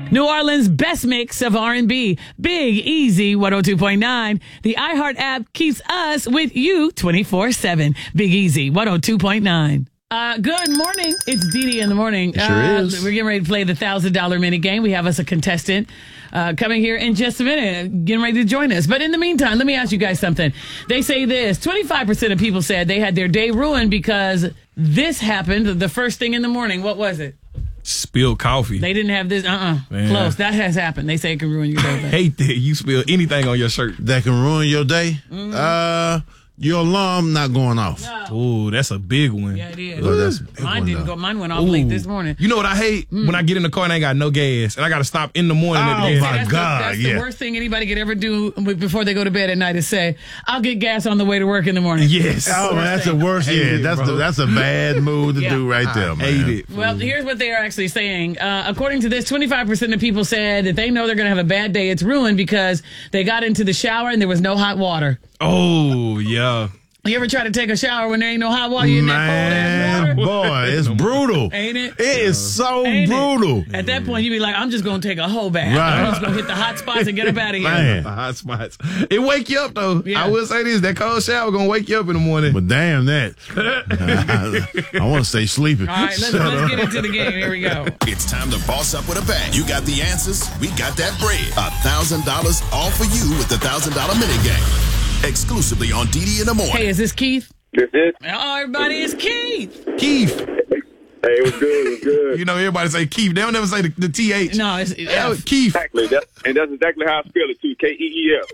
New Orleans' best mix of R&B. Big Easy 102.9. The iHeart app keeps us with you 24/7. Big Easy 102.9. Good morning. It's Dee Dee in the morning. Sure is. We're getting ready to play the $1,000 minute game. We have us a contestant coming here in just a minute, getting ready to join us. But in the meantime, let me ask you guys something. They say this: 25% of people said they had their day ruined because this happened the first thing in the morning. What was it? Spilled coffee. They didn't have this. Man. Close. That has happened. They say it can ruin your day. Hate that you spill anything on your shirt. That can ruin your day. Your alarm not going off. Ooh, that's a big one. Yeah, it is. Oh, that's a big Mine one, didn't though. go. Mine went off late this morning. You know what I hate? When I get in the car and I ain't got no gas, and I got to stop in the morning. Oh, at the gas. my That's God, that's yeah. the worst thing anybody could ever do before they go to bed at night is say, "I'll get gas on the way to work in the morning." Yes. Oh, that's the worst. Hate Yeah, it, bro. that's a bad move to Yeah. do right there, man. Hate it. Well, here's what they are actually saying. According to this, 25% of people said that they know they're going to have a bad day. It's ruined because they got into the shower and there was no hot water. Oh, yeah. You ever try to take a shower when there ain't no hot water? You in that cold ass Man, water? boy, it's brutal. Ain't it? It is so Ain't it? brutal. At that point, you be like, I'm just going to take a whole bath. Right. I'm just going to hit the hot spots and get up out of here. Man. The hot spots. It wake you up, though. Yeah. I will say this. That cold shower going to wake you up in the morning. But damn that. I want to stay sleeping. All right, let's get into the game. Here we go. It's time to boss up with a bang. You got the answers. We got that bread. $1,000 all for you with the $1,000 minute game. Exclusively on DD in the morning. Hey, is this Keith? This is. Oh, everybody, it's Keith. Keith. Hey, it was good. It was good. You know, everybody say Keith. They don't never say the TH. No, it's Yeah, F. Keith. Exactly. And that's exactly how I spell it, too. Keef.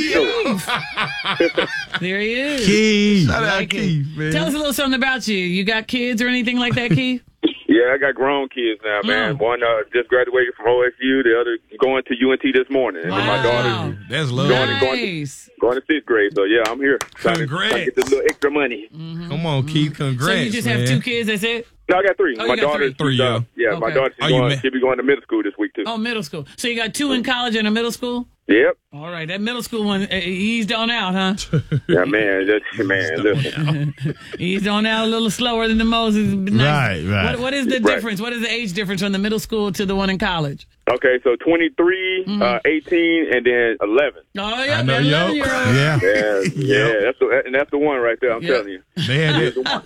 There he is. Keith. Shout out Like it. Keith, man. Tell us a little something about you. You got kids or anything like that, Keith? Yeah, I got grown kids now, man. Oh. One just graduated from OSU. The other going to UNT this morning. And then my daughter That's love. Nice. going to 6th grade. So, yeah, I'm here. Trying to Congrats. get this little extra money. Come on, Keith. Congrats, So you just man. have 2 kids, that's it? No, I got 3. Oh, you my got daughter, three. Three, yeah. Yeah, my Okay. daughter, Oh, you she'll be going to middle school this week, too. Oh, middle school. So you got 2 in college and a middle school? Yep. All right, that middle school one eased on out, huh? Yeah, man. Listen. Eased on out a little slower than the Moses. Right, right. What is the difference? What is the age difference from the middle school to the one in college? Okay, so 23, 18, and then 11. Oh, yeah, I know, that yo. 11-year-old. Yeah. Yeah, that's the one right there. I'm Yeah. telling you. They had that.